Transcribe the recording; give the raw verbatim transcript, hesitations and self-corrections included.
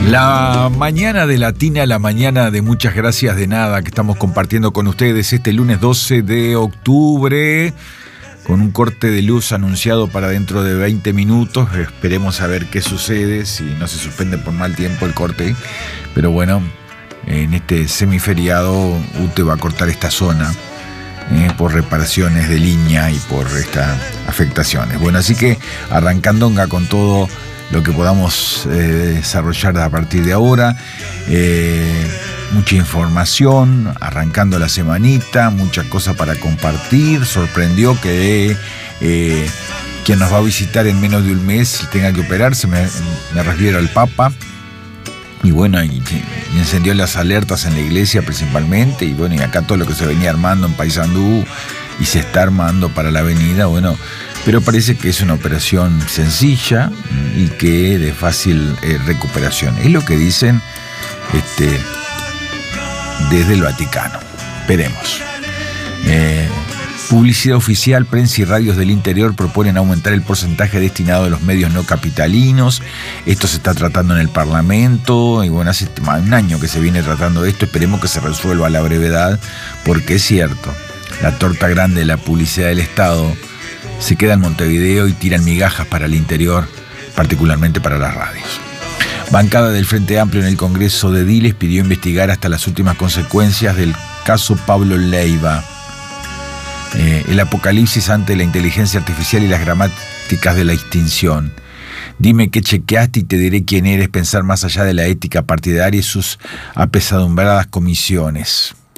La mañana de Latina, la mañana de muchas gracias de nada que estamos compartiendo con ustedes este lunes doce de octubre, con un corte de luz anunciado para dentro de veinte minutos. Esperemos a ver qué sucede, si no se suspende por mal tiempo el corte. Pero bueno, en este semiferiado U T E va a cortar esta zona eh, por reparaciones de línea y por estas afectaciones. Bueno, así que arrancandonga con todo lo que podamos eh, desarrollar a partir de ahora. Eh, mucha información, arrancando la semanita, mucha cosa para compartir. Sorprendió que eh, quien nos va a visitar en menos de un mes tenga que operarse, me, me refiero al Papa. Y bueno, y, y encendió las alertas en la iglesia principalmente, y bueno, y acá todo lo que se venía armando en Paysandú y se está armando para la avenida, bueno, pero parece que es una operación sencilla y que de fácil eh, recuperación. Es lo que dicen este, desde el Vaticano. Veremos. Eh, publicidad oficial, prensa y radios del interior proponen aumentar el porcentaje destinado a los medios no capitalinos. Esto se está tratando en el Parlamento y bueno, hace un año que se viene tratando esto. Esperemos que se resuelva a la brevedad, porque es cierto, la torta grande de la publicidad del Estado se queda en Montevideo y tiran migajas para el interior, particularmente para las radios. Bancada del Frente Amplio en el Congreso de Diles pidió investigar hasta las últimas consecuencias del caso Pablo Leiva. Eh, el apocalipsis ante la inteligencia artificial y las gramáticas de la extinción. Dime qué chequeaste y te diré quién eres. Pensar más allá de la ética partidaria y sus apesadumbradas comisiones.